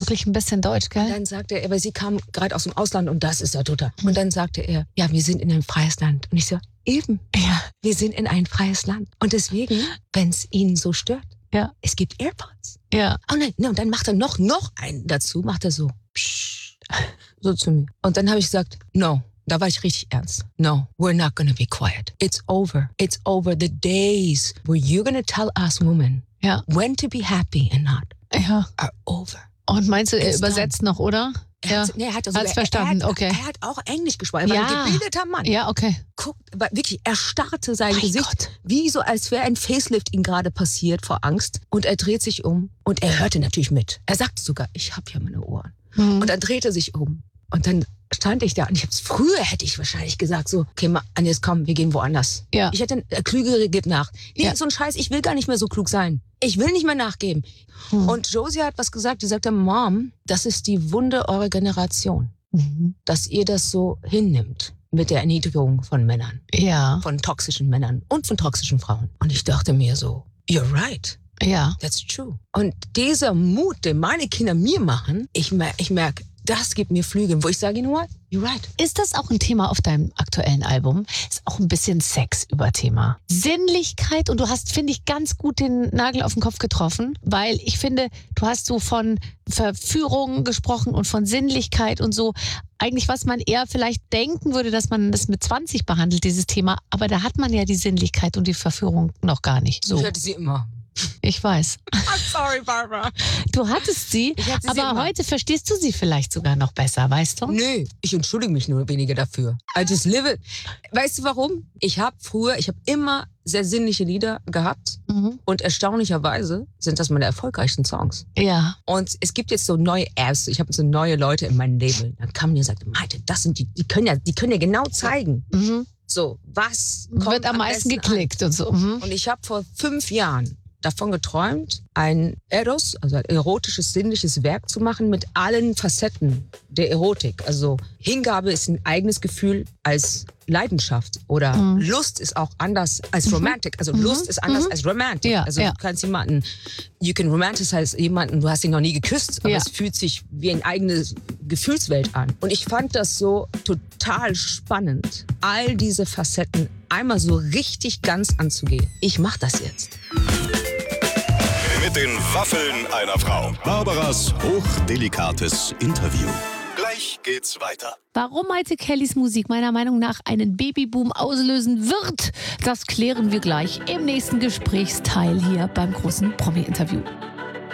wirklich ein bisschen deutsch, gell? Und dann sagte er, aber sie kam gerade aus dem Ausland und das ist ja total. Und dann sagte er, ja, wir sind in ein freies Land. Und ich so, eben, Ja. wir sind in ein freies Land. Und deswegen, wenn es ihn so stört, Ja. es gibt AirPods. Ja. Oh nein, und dann macht er noch einen dazu, macht er so, psch, so zu mir. Und dann habe ich gesagt, no. Da war ich richtig ernst. No, we're not gonna be quiet. It's over. It's over. The days where you're gonna tell us women Ja. when to be happy and not Ja. are over. Und meinst du, er It's übersetzt noch, oder? Er hat Hat's verstanden, okay. Er hat auch Englisch gesprochen. Er war ein gebildeter Mann. Ja, okay. Guckt, aber wirklich, er starrte sein Mein Gesicht, Gott. wie so, als wäre ein Facelift ihm gerade passiert vor Angst. Und er dreht sich um und er hörte natürlich mit. Er sagte sogar, ich habe ja meine Ohren. Und dann dreht er sich um. Und dann stand ich da und früher hätte ich wahrscheinlich gesagt so, okay, Agnes, komm, wir gehen woanders. Ja. Ich hätte Klügere gibt nach. Nee, Ja. so ein Scheiß, ich will gar nicht mehr so klug sein. Ich will nicht mehr nachgeben. Und Josie hat was gesagt, die sagte, Mom, das ist die Wunde eurer Generation, dass ihr das so hinnimmt mit der Erniedrigung von Männern, Ja. von toxischen Männern und von toxischen Frauen. Und ich dachte mir so, you're right. Ja. That's true. Und dieser Mut, den meine Kinder mir machen, ich merke, das gibt mir Flügel, wo ich sage, you know what? You're right. Ist das auch ein Thema auf deinem aktuellen Album? Ist auch ein bisschen Sex über Thema. Sinnlichkeit, und du hast, finde ich, ganz gut den Nagel auf den Kopf getroffen, weil ich finde, du hast so von Verführung gesprochen und von Sinnlichkeit und so. Eigentlich, was man eher vielleicht denken würde, dass man das mit 20 behandelt, dieses Thema. Aber da hat man ja die Sinnlichkeit und die Verführung noch gar nicht. So. Ich hatte sie immer. Ich weiß. I'm sorry, Barbara. Du hattest sie, Ich hatte sie aber immer. heute verstehst du sie vielleicht sogar noch besser, weißt du? Nö, ich entschuldige mich nur weniger dafür. I just live it. Weißt du warum? Ich habe immer sehr sinnliche Lieder gehabt und erstaunlicherweise sind das meine erfolgreichsten Songs. Ja. Und es gibt jetzt so neue Apps, ich habe so neue Leute in meinem Label. Dann kam mir und sagte, Maite, das sind die können ja genau zeigen. So, was kommt Wird am meisten besten geklickt und so. an. Und ich habe vor 5 Jahren davon geträumt, ein Eros, also ein erotisches, sinnliches Werk zu machen mit allen Facetten der Erotik. Also Hingabe ist ein eigenes Gefühl als Leidenschaft oder Lust ist auch anders als Romantic. Also Lust ist anders als Romantic. Ja, also ja. du kannst you can romanticize jemanden, du hast ihn noch nie geküsst, aber Ja. es fühlt sich wie eine eigene Gefühlswelt an. Und ich fand das so total spannend, all diese Facetten einmal so richtig ganz anzugehen. Ich mache das jetzt. Mit den Waffeln einer Frau. Barbaras hochdelikates Interview. Gleich geht's weiter. Warum Maite Kellys Musik meiner Meinung nach einen Babyboom auslösen wird, das klären wir gleich im nächsten Gesprächsteil hier beim großen Promi-Interview.